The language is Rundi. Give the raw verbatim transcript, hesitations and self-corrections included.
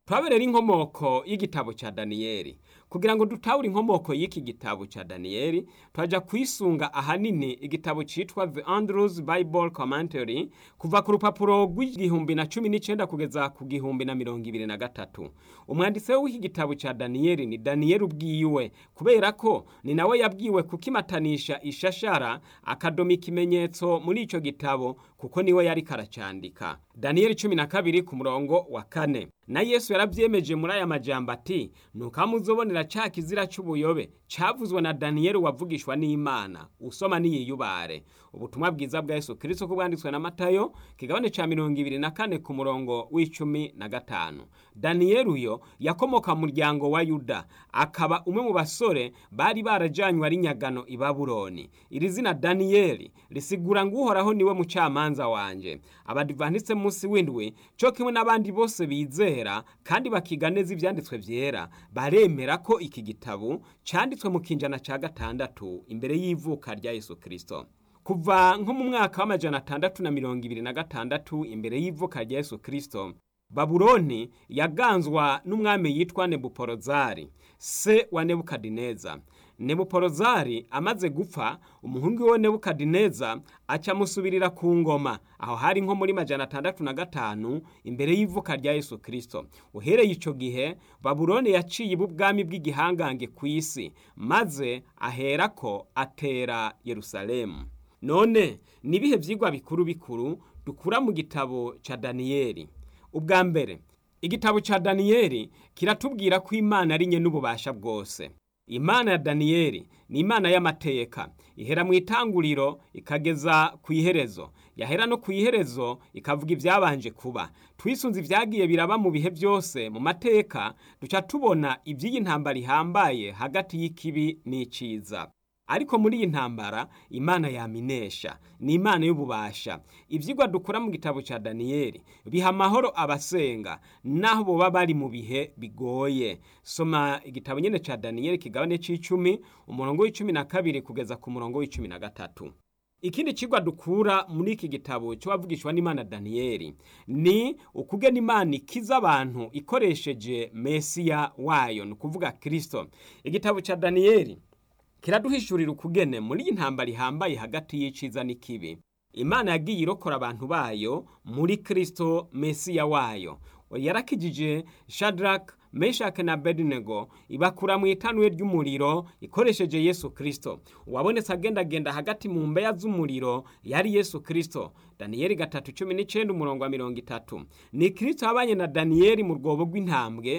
turaberera inkomoko y'igitabo ca Daniyeli. Kugira ngo dutahura inkomoko y'iki gitabo ca Daniyeli, twaja kwisunga ahanini igitabo citwa The Andrews Bible Commentary kuva ku rupapuro rw'igihumbi na cumi n'icenda kugeza ku gihumbi na mirongo ibiri na gatatu. Umwanditsi w'iki gitabo ca Daniyeli ni Daniyeli ubwiwe, kubera ko ni nawe yabwiwe kukimatanisha ishashara akadoma ikimenyetso muri ico gitabo, kuko niwe yari karacandika. Daniyeli cumi na kabiri ku murongo wa kane. Na Yesu yaravyemeje muri aya majambo ati, nuko muzobonera ca kizira c'ubuyobe cavuzwe na Daniyeli wavugishwa n'Imana, usoma niyiyubare. Ubutumwa bwiza bwa Yesu Kristo kubwanditswe na Matayo kigabane ca mirongo ibiri na kane ku murongo w'icumi na gatanu. Daniyeli uyo yakomoka mu muryango wa Yuda, akaba umwe mu basore bari barajanywe ari nyagano i Babuloni. Iri zina Daniyeli risigura ngo Uhoraho niwe mucamanza wanje. Abadivantiste musi w'indwi co kimwe n'abandi bose bizera kandi bakiga neza ivyanditswe vyera, baremera ko iki gitabo canditswe mu kinjana ca gatandatu imbere y'ivuka rya Yesu Kristo. Kuva nko mu mwaka w'amajana atandatu na mirongo ibiri na gatandatu imbere y'ivuka rya Yesu Kristo, Babuloni yaganzwa n'umwami yitwa Nebukadinezari, se wa Nebukadineza. Nebukadinezari amaze gupfa, umuhungu we Nebukadineza aca musubirira ku ngoma, aho hari nko muri majana atandatu na gatanu imbere y'ivuka rya Yesu Kristo. Uhereye ico gihe Babuloni yaciye ubwami bw'igihangange kw'isi, maze aherako atera Yerusalemu. None nibihe vyigwa bikuru bikuru dukura mu gitabo ca Daniyeli? Ubwa mbere, igitabo ca Daniyeli kiratubwira ko Imana ari nye n'ububasha bwose. Imana ya Daniyeli ni Imana y'amateka, ihera mu itanguriro ikageza ku iherezo, yahera no ku iherezo ikavuga ivyabanje kuba. Twisunze ivyagiye biraba mu bihe byose mu mateka, duca tubona ivy'iyi ntambara ihambaye hagati y'ikibi n'iciza. Ariko muri iyi ntambara Imana yaminesha, ni Imana y'ububasha. Ivyigwa dukura mu gitabo ca Daniyeli biha amahoro abasenga naho boba bari mu bihe bigoye. Soma igitabo nyene ca Daniyeli kigabane c'icumi umurongo w'icumi na kabiri kugeza ku murongo w'icumi na gatatu. Ikindi cigwa dukura muri iki gitabo cyo bavugishwa n'Imana Daniyeli ni ukugena Imana ikiza abantu ikoresheje Mesiya wayo, ni kuvuga Kristo. Igitabo ca Daniyeli kiraduhishurira ukugene muri intambara ihambaye hagati y'iciza n'ikibi Imana yagiye irokora abantu bayo muri Kristo Mesiya wayo. Yarakijije Shadrach, Meshach na Abednego ibakura mu itanure ry'umuriro ikoresheje Yesu Kristo. Uwabonetse agenda genda hagati mu mbeya z'umuriro yari Yesu Kristo. Daniyeli gatatu cumi n'icenda umurongo wa mirongo itatu. Ni Kristo abanye na Daniyeli mu rwobo rw'intambwe